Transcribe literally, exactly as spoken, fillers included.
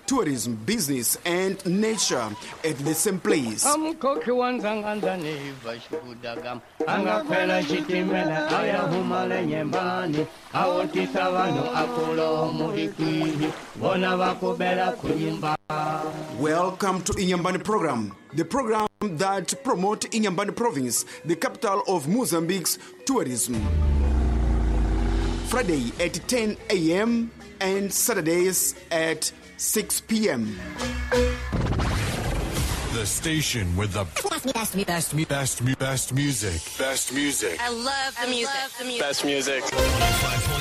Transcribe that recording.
tourism, business, and nature at the same place. Welcome to Inyambani program, the program that promotes Inyambani province, the capital of Mozambique's tourism. Friday at ten a.m. and Saturdays at six p.m. The station with the best, best, best, best, best music. Best music. I love the music. Best music.